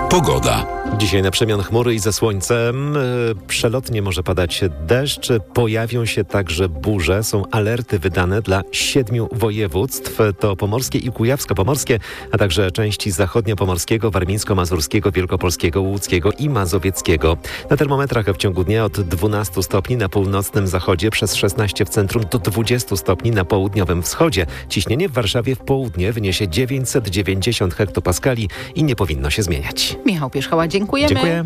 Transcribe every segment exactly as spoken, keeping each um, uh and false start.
Pogoda. Dzisiaj na przemian chmury i ze słońcem. Przelotnie może padać deszcz. Pojawią się także burze. Są alerty wydane dla siedmiu województw. To pomorskie i kujawsko-pomorskie, a także części zachodnio-pomorskiego, warmińsko-mazurskiego, wielkopolskiego, łódzkiego i mazowieckiego. Na termometrach w ciągu dnia od dwunastu stopni na północnym zachodzie, przez szesnaście w centrum do dwudziestu stopni na południowym wschodzie. Ciśnienie w Warszawie w południe wyniesie dziewięćset dziewięćdziesiąt hektopaskali i nie powinno się zmieniać. Michał Pierzchała, dziękujemy. Dziękuję.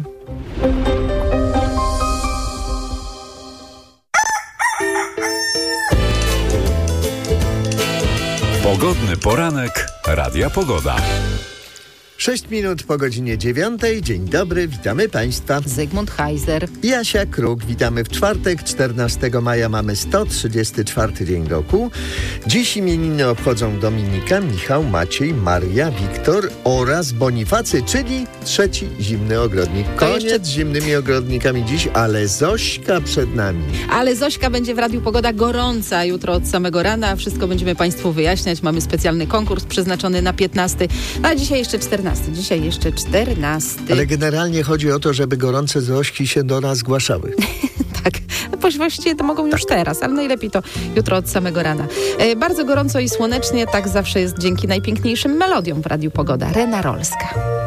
Pogodny poranek Radia Pogoda. Sześć minut po godzinie dziewiątej. Dzień dobry, witamy Państwa. Zygmunt Heiser. Jasia Kruk, witamy w czwartek, czternastego maja. Mamy sto trzydziesty czwarty dzień roku. Dziś imieniny obchodzą Dominika, Michał, Maciej, Maria, Wiktor oraz Bonifacy, czyli trzeci zimny ogrodnik. Koniec jeszcze... z zimnymi ogrodnikami dziś, ale Zośka przed nami. Ale Zośka będzie w Radiu Pogoda gorąca jutro od samego rana. Wszystko będziemy Państwu wyjaśniać. Mamy specjalny konkurs przeznaczony na piętnasty, a dzisiaj jeszcze czternasty. Dzisiaj jeszcze czternasty. Ale generalnie chodzi o to, żeby gorące Zośki się do nas zgłaszały. Tak, no właściwie to mogą już tak. teraz, ale najlepiej to jutro od samego rana. E, bardzo gorąco i słonecznie, tak zawsze jest dzięki najpiękniejszym melodiom w Radiu Pogoda. Rena Rolska.